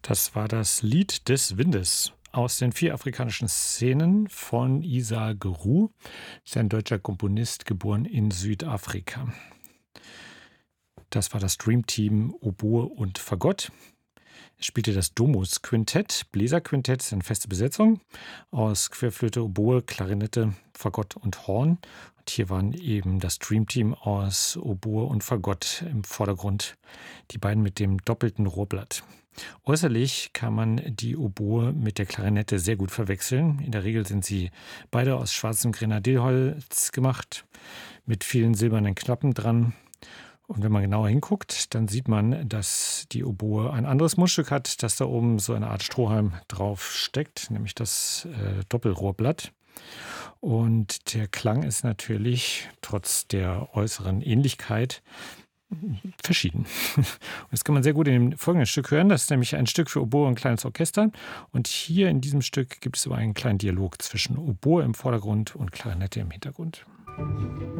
Das war das Lied des Windes aus den 4 afrikanischen Szenen von Issa Guirou. Ist ein deutscher Komponist, geboren in Südafrika. Das war das Dreamteam Oboe und Fagott. Es spielte das Domus Quintett. Bläserquintett ist eine feste Besetzung aus Querflöte, Oboe, Klarinette, Fagott und Horn. Und hier waren eben das Dreamteam aus Oboe und Fagott im Vordergrund. Die beiden mit dem doppelten Rohrblatt. Äußerlich kann man die Oboe mit der Klarinette sehr gut verwechseln. In der Regel sind sie beide aus schwarzem Grenadilholz gemacht, mit vielen silbernen Knappen dran. Und wenn man genauer hinguckt, dann sieht man, dass die Oboe ein anderes Mundstück hat, das da oben so eine Art Strohhalm drauf steckt, nämlich das Doppelrohrblatt. Und der Klang ist natürlich trotz der äußeren Ähnlichkeit verschieden. Und das kann man sehr gut in dem folgenden Stück hören. Das ist nämlich ein Stück für Oboe und kleines Orchester. Und hier in diesem Stück gibt es aber einen kleinen Dialog zwischen Oboe im Vordergrund und Klarinette im Hintergrund.